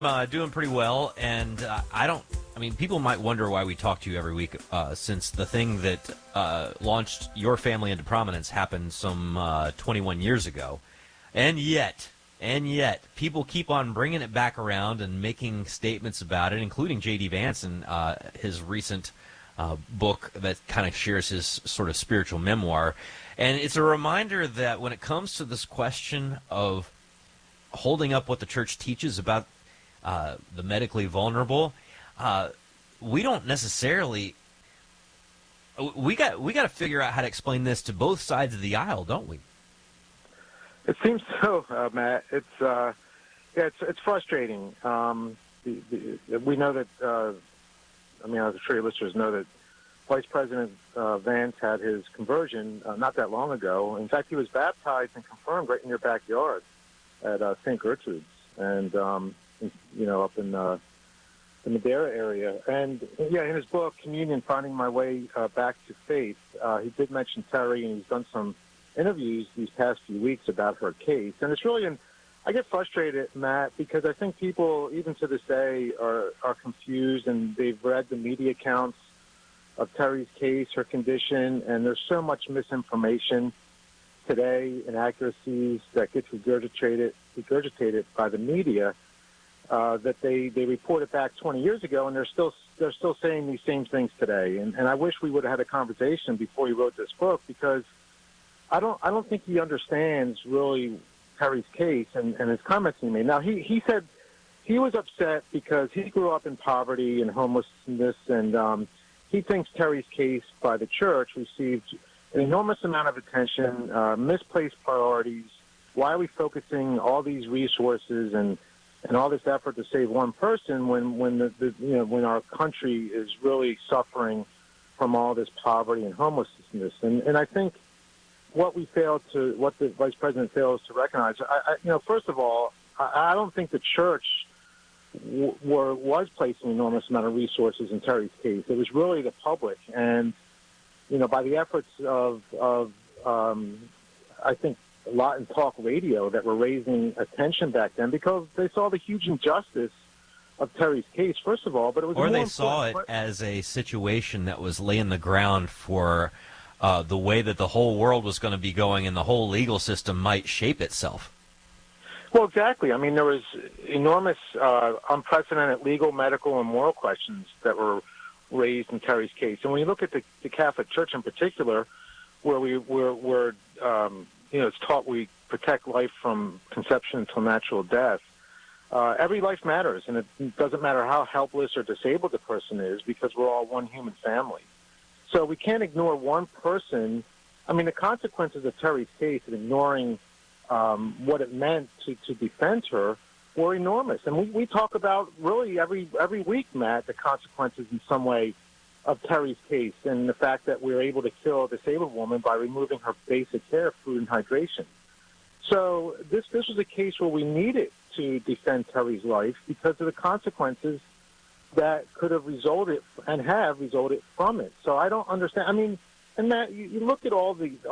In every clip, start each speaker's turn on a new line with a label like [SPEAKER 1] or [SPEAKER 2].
[SPEAKER 1] Doing pretty well, and people might wonder why we talk to you every week, since the thing that launched your family into prominence happened some 21 years ago. And yet, people keep on bringing it back around and making statements about it, including J.D. Vance and his recent book that kind of shares his sort of spiritual memoir. And it's a reminder that when it comes to this question of holding up what the church teaches about the medically vulnerable, we don't necessarily. We got to figure out how to explain this to both sides of the aisle, don't we?
[SPEAKER 2] It seems so, Matt. It's frustrating. We know that. I'm sure your listeners know that Vice President Vance had his conversion not that long ago. In fact, he was baptized and confirmed right in your backyard at St. Gertrude's, and up in the Madera area. And in his book, Communion: Finding My Way Back to Faith, he did mention Terry, and he's done some interviews these past few weeks about her case. And it's really, I get frustrated, Matt, because I think people, even to this day, are confused, and they've read the media accounts of Terry's case, her condition, and there's so much misinformation today, inaccuracies that gets regurgitated by the media, that they reported back 20 years ago, and they're still saying these same things today. And I wish we would have had a conversation before he wrote this book, because I don't think he understands really Terry's case and his comments he made. Now, he said he was upset because he grew up in poverty and homelessness, and he thinks Terry's case by the church received an enormous amount of attention, misplaced priorities. Why are we focusing all these resources and all this effort to save one person when our country is really suffering from all this poverty and homelessness? And I think what the vice president fails to recognize, first of all, I don't think the church was placing an enormous amount of resources in Terry's case. It was really the public, and by the efforts of I think a lot in talk radio that were raising attention back then, because they saw the huge injustice of Terry's case, first of all, but it was,
[SPEAKER 1] or they saw it as a situation that was laying the ground for the way that the whole world was going to be going, and the whole legal system might shape itself.
[SPEAKER 2] Well, exactly. I mean, there was enormous, unprecedented legal, medical, and moral questions that were raised in Terry's case. And when you look at the Catholic Church in particular, where it's taught we protect life from conception until natural death, every life matters, and it doesn't matter how helpless or disabled the person is, because we're all one human family. So we can't ignore one person. I mean, the consequences of Terry's case and ignoring what it meant to defend her were enormous. And we talk about really every week, Matt, the consequences in some way of Terry's case, and the fact that we were able to kill a disabled woman by removing her basic care, food, and hydration. So this was a case where we needed to defend Terry's life because of the consequences that could have resulted and have resulted from it. So I don't understand. I mean, and Matt, you look at all the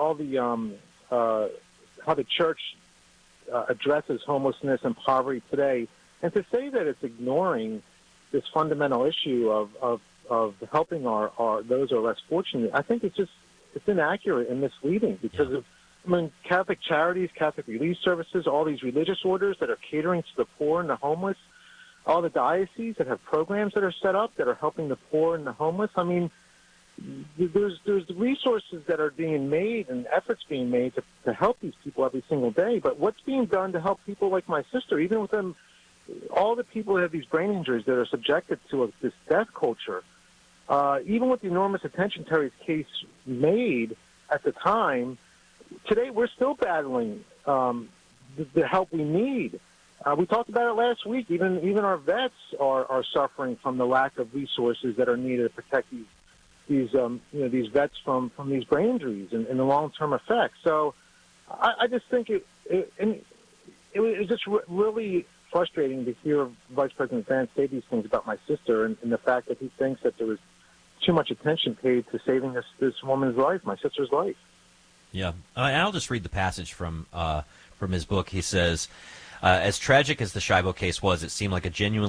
[SPEAKER 2] how the church addresses homelessness and poverty today, and to say that it's ignoring this fundamental issue of helping our those who are less fortunate, I think it's inaccurate and misleading, because of Catholic charities, Catholic relief services, all these religious orders that are catering to the poor and the homeless, all the dioceses that have programs that are set up that are helping the poor and the homeless. I mean, there's resources that are being made and efforts being made to help these people every single day. But what's being done to help people like my sister, even with them, all the people who have these brain injuries that are subjected to this death culture, even with the enormous attention Terry's case made at the time, today we're still battling the help we need. We talked about it last week. Even our vets are suffering from the lack of resources that are needed to protect these vets from these brain injuries and the long-term effects. So I just think it was just really frustrating to hear Vice President Vance say these things about my sister, and the fact that he thinks that there was too much attention paid to saving this woman's life, my sister's life.
[SPEAKER 1] Yeah, and I'll just read the passage from his book. He says, As tragic as the Schiavo case was, it seemed like a genuine